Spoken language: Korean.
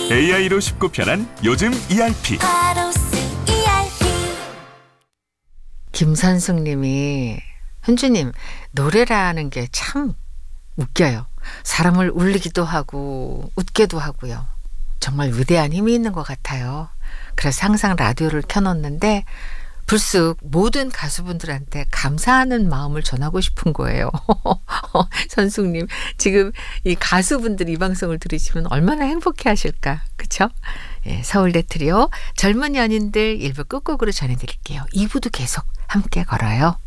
AI로 쉽고 편한 요즘 ERP. 김선숙 님이 현주님 노래라는 게 참 웃겨요. 사람을 울리기도 하고 웃게도 하고요. 정말 위대한 힘이 있는 것 같아요. 그래서 항상 라디오를 켜놓는데 불쑥 모든 가수분들한테 감사하는 마음을 전하고 싶은 거예요. 선숙님 지금 이 가수분들 이 방송을 들으시면 얼마나 행복해 하실까. 그렇죠? 예, 서울대 트리오 젊은 연인들 1부 끝곡으로 전해드릴게요. 2부도 계속 함께 걸어요.